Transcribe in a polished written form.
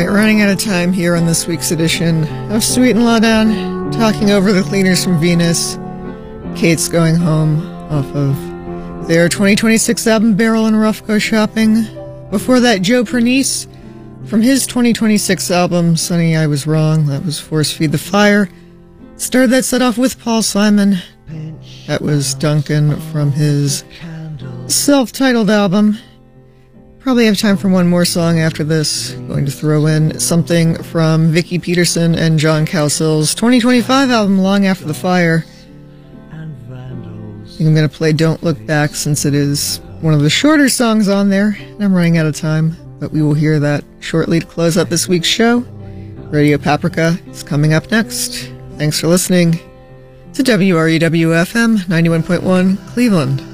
Alright, running out of time here on this week's edition of Sweet and Lowdown, talking over the Cleaners from Venus. Kate's Going Home off of their 2026 album Barrel and Rough Go Shopping. Before that, Joe Pernice from his 2026 album Sonny, I Was Wrong. That was Force Feed the Fire. Started that set off with Paul Simon. That was Duncan from his self-titled album. Probably have time for one more song after this. Going to throw in something from Vicky Peterson and John Cowsill's 2025 album, Long After the Fire. I think I'm going to play Don't Look Back since it is one of the shorter songs on there, and I'm running out of time, but we will hear that shortly to close out this week's show. Radio Paprika is coming up next. Thanks for listening to WRUW-FM 91.1 Cleveland.